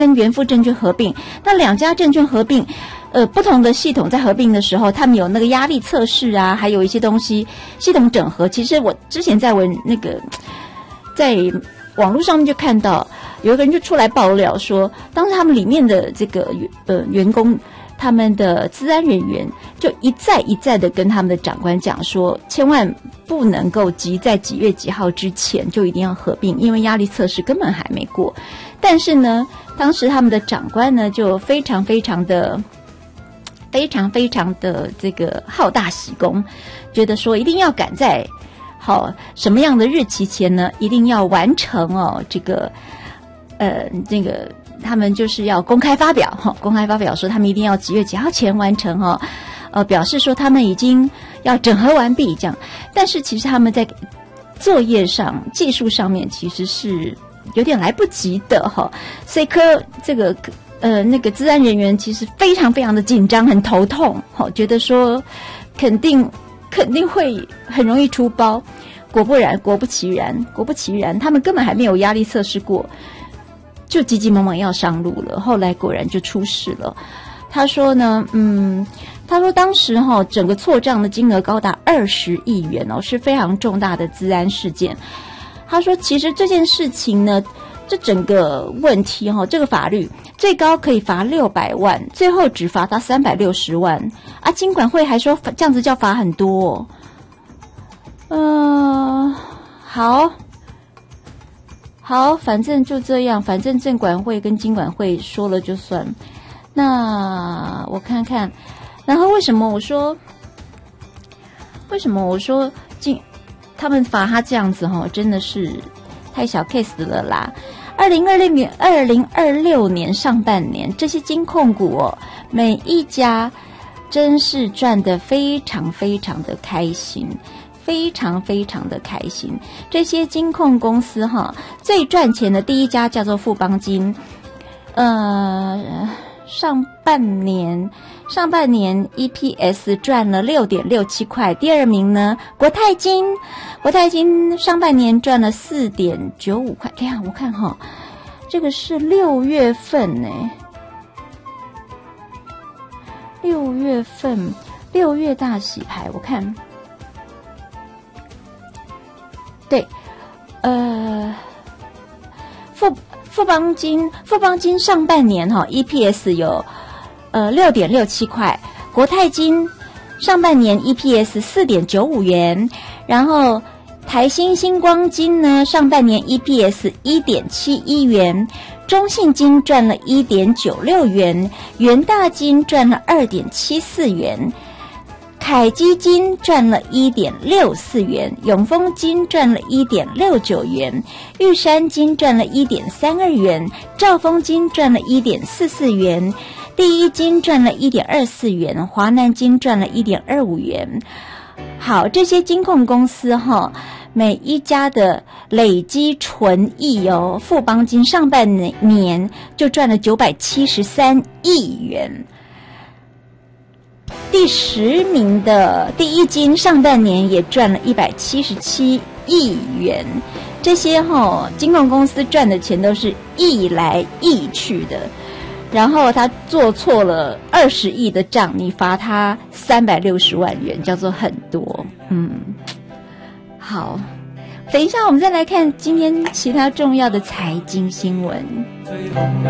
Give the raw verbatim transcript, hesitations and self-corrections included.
跟元富证券合并，那两家证券合并，呃，不同的系统在合并的时候，他们有那个压力测试啊，还有一些东西系统整合。其实我之前在文那个在网络上面就看到有一个人就出来爆料说，当时他们里面的这个呃员工，他们的资安人员就一再一再的跟他们的长官讲说，千万不能够急在几月几号之前就一定要合并，因为压力测试根本还没过。但是呢，当时他们的长官呢就非常非常的非常非常的这个好大喜功，觉得说一定要赶在好什么样的日期前呢，一定要完成哦这个呃这个他们就是要公开发表哈，公开发表说他们一定要几月几号前完成哦，呃表示说他们已经要整合完毕这样。但是其实他们在作业上技术上面其实是有点来不及的哈，所以科这个呃那个资安人员其实非常非常的紧张，很头痛，哈，觉得说肯定肯定会很容易出包。果不然，果不其然，果不其然，他们根本还没有压力测试过，就急急忙忙要上路了。后来果然就出事了。他说呢，嗯，他说当时哈、哦、整个错账的金额高达二十亿元哦，是非常重大的资安事件。他说其实这件事情呢，这整个问题哈、哦，这个法律最高可以罚六百万，最后只罚他三百六十万啊！金管会还说这样子叫罚很多、哦。呃，好，好，反正就这样，反正证管会跟金管会说了就算。那我看看，然后为什么我说，为什么我说金？他们罚他这样子哈，真的是太小 case 了啦。二零二六年，二零二六年上半年，这些金控股哦，每一家真是赚得非常非常的开心，非常非常的开心。这些金控公司哈，最赚钱的第一家叫做富邦金，呃，上半年。上半年 E P S 赚了 六点六七 块，第二名呢国泰金，国泰金上半年赚了 四点九五 块。哎呀，我看哈，这个是六月份呢，六月份六月大洗牌，我看，对，呃，富富邦金富邦金上半年哈 E P S 有。呃，六点六七块，国泰金上半年 E P S 四点九五元，然后台新星光金呢，上半年 E P S 一点七一元，中信金赚了一点九六元，元大金赚了二点七四元，凯基金赚了一点六四元，永丰金赚了一点六九元，玉山金赚了一点三二元，兆丰金赚了一点四四元。第一金赚了 一点二四元，华南金赚了 一点二五元。好，这些金控公司哈，每一家的累积纯益哦，富邦金上半年就赚了九百七十三亿元。第十名的第一金上半年也赚了一百七十七亿元。这些哈金控公司赚的钱都是亿来亿去的。然后他做错了二十亿的账，你罚他三百六十万元，叫做很多。嗯，好，等一下我们再来看今天其他重要的财经新闻。